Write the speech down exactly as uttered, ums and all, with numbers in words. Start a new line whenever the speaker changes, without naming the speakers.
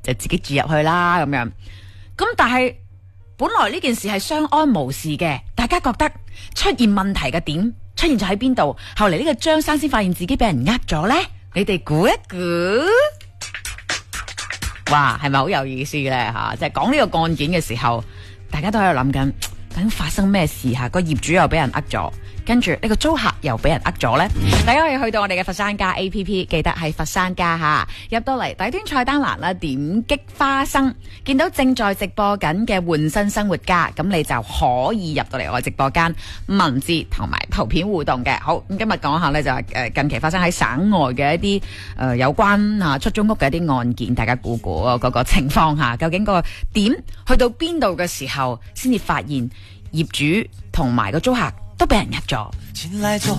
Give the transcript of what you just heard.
就自己住入去啦咁樣。咁但係本來呢件事係相安無事嘅，大家覺得出現問題嘅點出現咗喺邊度？後嚟呢個張生先發現自己俾人呃咗呢？你哋估一估？哇，係咪好有意思咧吓？即係講呢個案件嘅時候，大家都喺度諗緊，究竟發生咩事吓？個業主又俾人呃咗。跟住呢個租客又俾人呃咗呢，大家可以去到我哋嘅佛山家 A P P， 記得係佛山家吓，入到嚟底端菜單欄啦，點擊花生，見到正在直播緊嘅換新生活家，咁你就可以入到嚟我直播間文字同埋圖片互動嘅。好，咁今日講下呢，就係誒近期發生喺省外嘅一啲誒、呃、有關啊出租屋嘅一啲案件，大家估估嗰個情況下，究竟個點去到邊度嘅時候，先至發現業主同埋個租客都俾人呃咗。